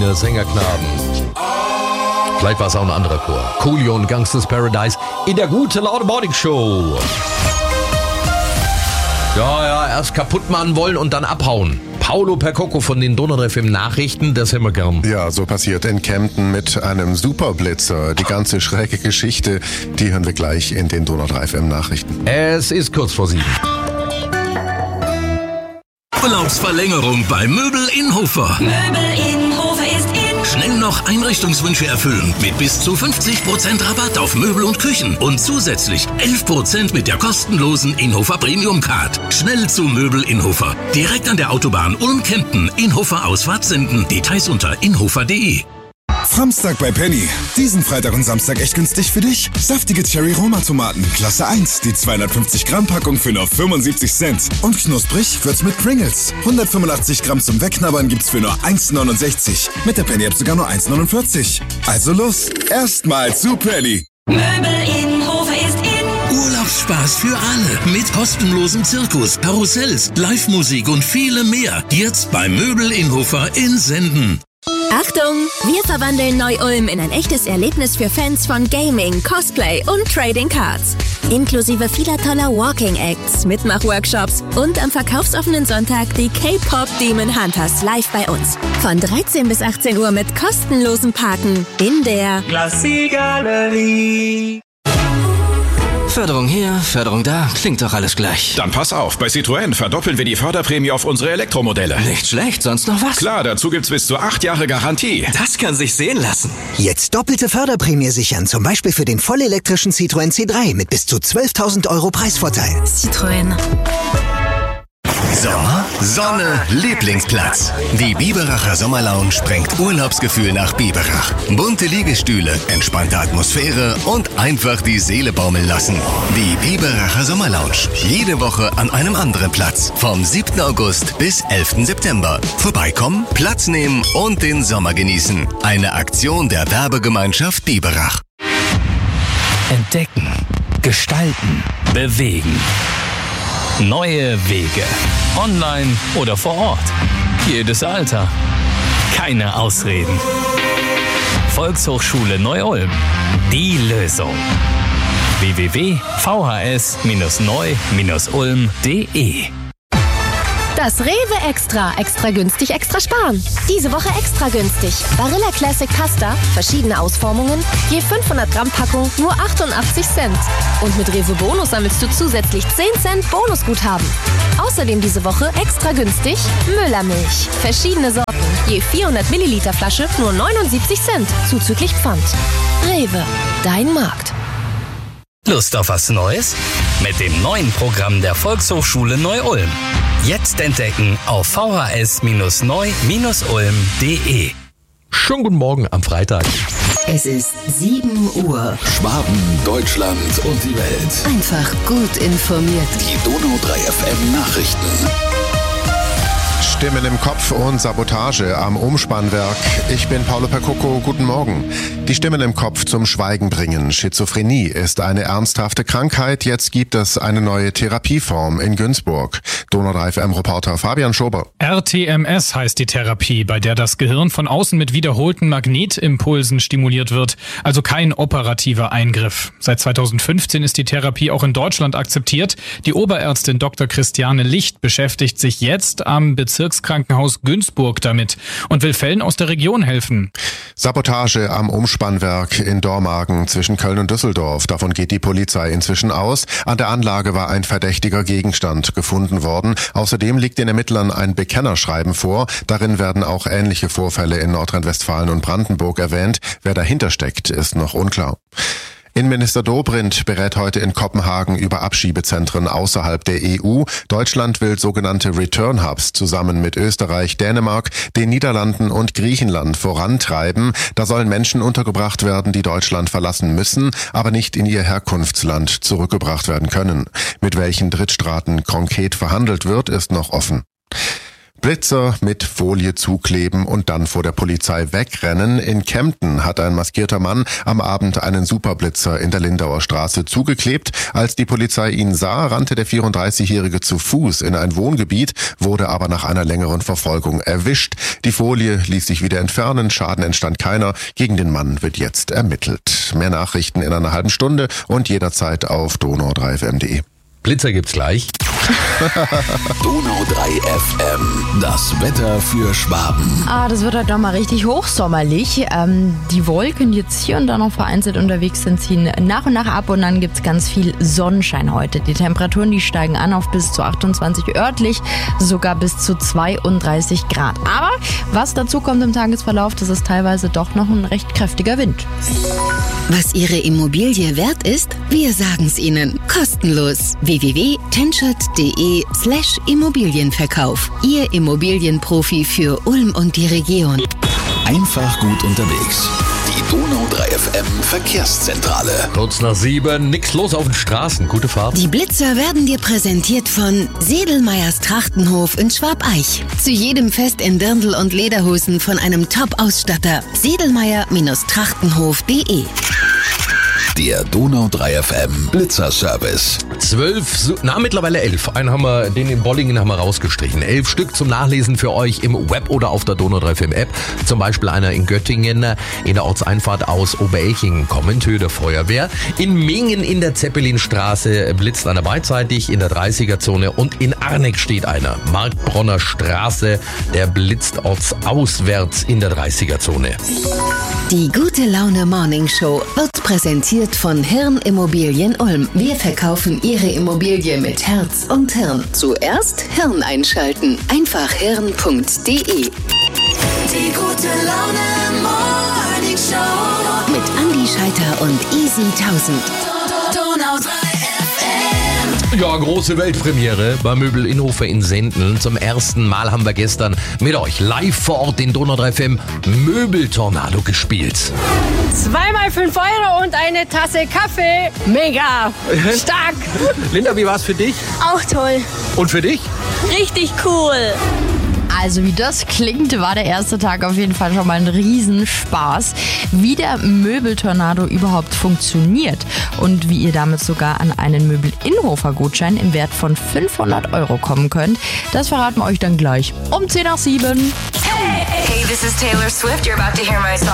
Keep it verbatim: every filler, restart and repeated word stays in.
Berliner Sängerknaben. Vielleicht war es auch ein anderer Chor. Coolio und Gangsters Paradise in der gute Laune Morning Show. Ja, ja, erst kaputt machen wollen und dann abhauen. Paolo Percoco von den Donau drei F M Nachrichten, das hätten wir gern. Ja, so passiert in Kempten mit einem Superblitzer. Die ganze schräge Geschichte, die hören wir gleich in den Donau drei F M Nachrichten. Es ist kurz vor sieben. Urlaubsverlängerung bei Möbel in Hofer. Möbel in Hofer ist in. Schnell noch Einrichtungswünsche erfüllen mit bis zu fünfzig Prozent Rabatt auf Möbel und Küchen und zusätzlich elf Prozent mit der kostenlosen Inhofer Premium Card. Schnell zu Möbel in Hofer. Direkt an der Autobahn Ulm-Kempten. Inhofer Ausfahrt senden. Details unter inhofer punkt de. Samstag bei Penny. Diesen Freitag und Samstag echt günstig für dich. Saftige Cherry-Roma-Tomaten, Klasse eins, die zweihundertfünfzig Gramm Packung für nur fünfundsiebzig Cent. Und knusprig wird's mit Pringles. hundertfünfundachtzig Gramm zum Wegknabbern gibt's für nur eins neunundsechzig. Mit der Penny-App sogar nur eins neunundvierzig. Also los, erstmal zu Penny. Möbel in Hofer ist in. Urlaubsspaß für alle mit kostenlosem Zirkus, Karussells, Live-Musik und viele mehr. Jetzt bei Möbel in Hofer in Senden. Achtung! Wir verwandeln Neu-Ulm in ein echtes Erlebnis für Fans von Gaming, Cosplay und Trading Cards. Inklusive vieler toller Walking-Acts, Mitmach-Workshops und am verkaufsoffenen Sonntag die K-Pop Demon Hunters live bei uns. Von dreizehn bis achtzehn Uhr mit kostenlosem Parken in der Klassikgalerie. Förderung hier, Förderung da, klingt doch alles gleich. Dann pass auf, bei Citroën verdoppeln wir die Förderprämie auf unsere Elektromodelle. Nicht schlecht, sonst noch was? Klar, dazu gibt's bis zu acht Jahre Garantie. Das kann sich sehen lassen. Jetzt doppelte Förderprämie sichern, zum Beispiel für den vollelektrischen Citroën C drei mit bis zu zwölftausend Euro Preisvorteil. Citroën. Sommer, Sonne, Lieblingsplatz. Die Biberacher Sommerlounge bringt Urlaubsgefühl nach Biberach. Bunte Liegestühle, entspannte Atmosphäre und einfach die Seele baumeln lassen. Die Biberacher Sommerlounge. Jede Woche an einem anderen Platz. Vom siebten August bis elften September. Vorbeikommen, Platz nehmen und den Sommer genießen. Eine Aktion der Werbegemeinschaft Biberach. Entdecken, gestalten, bewegen. Neue Wege. Online oder vor Ort. Jedes Alter. Keine Ausreden. Volkshochschule Neu-Ulm. Die Lösung. w w w punkt v h s neu ulm punkt de. Das Rewe Extra. Extra günstig, extra sparen. Diese Woche extra günstig. Barilla Classic Pasta, verschiedene Ausformungen, je fünfhundert Gramm Packung, nur achtundachtzig Cent. Und mit Rewe Bonus sammelst du zusätzlich zehn Cent Bonusguthaben. Außerdem diese Woche extra günstig Müllermilch. Verschiedene Sorten, je vierhundert Milliliter Flasche, nur neunundsiebzig Cent, zuzüglich Pfand. Rewe, dein Markt. Lust auf was Neues? Mit dem neuen Programm der Volkshochschule Neu-Ulm. Jetzt entdecken auf v h s neu ulm punkt de. Schönen guten Morgen am Freitag. Es ist sieben Uhr. Schwaben, Deutschland und die Welt. Einfach gut informiert. Die Donau drei F M Nachrichten. Stimmen im Kopf und Sabotage am Umspannwerk. Ich bin Paolo Percoco, guten Morgen. Die Stimmen im Kopf zum Schweigen bringen. Schizophrenie ist eine ernsthafte Krankheit. Jetzt gibt es eine neue Therapieform in Günzburg. Donau drei F M-Reporter Fabian Schober. R T M S heißt die Therapie, bei der das Gehirn von außen mit wiederholten Magnetimpulsen stimuliert wird. Also kein operativer Eingriff. Seit zweitausendfünfzehn ist die Therapie auch in Deutschland akzeptiert. Die Oberärztin Doktor Christiane Licht beschäftigt sich jetzt am Bezirkskrankenhaus Günzburg damit und will Fällen aus der Region helfen. Sabotage am Umspannwerk in Dormagen zwischen Köln und Düsseldorf. Davon geht die Polizei inzwischen aus. An der Anlage war ein verdächtiger Gegenstand gefunden worden. Außerdem liegt den Ermittlern ein Bekennerschreiben vor. Darin werden auch ähnliche Vorfälle in Nordrhein-Westfalen und Brandenburg erwähnt. Wer dahinter steckt, ist noch unklar. Innenminister Dobrindt berät heute in Kopenhagen über Abschiebezentren außerhalb der E U. Deutschland will sogenannte Return Hubs zusammen mit Österreich, Dänemark, den Niederlanden und Griechenland vorantreiben. Da sollen Menschen untergebracht werden, die Deutschland verlassen müssen, aber nicht in ihr Herkunftsland zurückgebracht werden können. Mit welchen Drittstaaten konkret verhandelt wird, ist noch offen. Blitzer mit Folie zukleben und dann vor der Polizei wegrennen. In Kempten hat ein maskierter Mann am Abend einen Superblitzer in der Lindauer Straße zugeklebt. Als die Polizei ihn sah, rannte der vierunddreißigjährige zu Fuß in ein Wohngebiet, wurde aber nach einer längeren Verfolgung erwischt. Die Folie ließ sich wieder entfernen, Schaden entstand keiner. Gegen den Mann wird jetzt ermittelt. Mehr Nachrichten in einer halben Stunde und jederzeit auf donau drei f m punkt de. Blitzer gibt's gleich. Donau drei F M, das Wetter für Schwaben. Ah, das wird heute nochmal richtig hochsommerlich. Ähm, die Wolken, die jetzt hier und da noch vereinzelt unterwegs sind, ziehen nach und nach ab und dann gibt's ganz viel Sonnenschein heute. Die Temperaturen, die steigen an auf bis zu achtundzwanzig örtlich, sogar bis zu zweiunddreißig Grad. Aber was dazu kommt im Tagesverlauf, das ist teilweise doch noch ein recht kräftiger Wind. Was Ihre Immobilie wert ist, wir sagen's Ihnen. Kostenlos. w w w punkt tenschert punkt de slash Immobilienverkauf. Ihr Immobilienprofi für Ulm und die Region. Einfach gut unterwegs. Die Donau drei F M Verkehrszentrale. Kurz nach sieben, nix los auf den Straßen. Gute Fahrt. Die Blitzer werden dir präsentiert von Sedelmeyers Trachtenhof in Schwabeich. Zu jedem Fest in Dirndl und Lederhosen von einem Top-Ausstatter. sedelmeyer Trachtenhof punkt de. Der Donau drei F M Blitzerservice. Zwölf, na mittlerweile elf. Einen haben wir, den in Bollingen haben wir rausgestrichen. Elf Stück zum Nachlesen für euch im Web oder auf der Donau drei F M App. Zum Beispiel einer in Göttingen, in der Ortseinfahrt aus Oberelchingen, kommend, Höhe der Feuerwehr. In Mingen in der Zeppelinstraße blitzt einer beidseitig in der dreißiger-Zone und in Arneck steht einer. Markbronner Straße, der blitzt ortsauswärts in der dreißiger-Zone. Die Gute Laune Morning Show wird präsentiert von Hirn Immobilien Ulm. Wir verkaufen Ihre Immobilie mit Herz und Hirn. Zuerst Hirn einschalten. Einfach hirn punkt de. Die Gute Laune Morning Show mit Andi Scheiter und Easy tausend. Donau drei F M. Ja, große Weltpremiere bei Möbel Innhofer in Sendlen. Zum ersten Mal haben wir gestern mit euch live vor Ort den Donau drei F M Möbeltornado gespielt. Zweimal fünf Euro und eine Tasse Kaffee. Mega. Stark. Linda, wie war's für dich? Auch toll. Und für dich? Richtig cool. Also wie das klingt, war der erste Tag auf jeden Fall schon mal ein Riesenspaß. Wie der Möbeltornado überhaupt funktioniert und wie ihr damit sogar an einen Möbel-Innhofer-Gutschein im Wert von fünfhundert Euro kommen könnt, das verraten wir euch dann gleich um zehn nach sieben. Hey, hey, this is Taylor Swift. You're about to hear my song.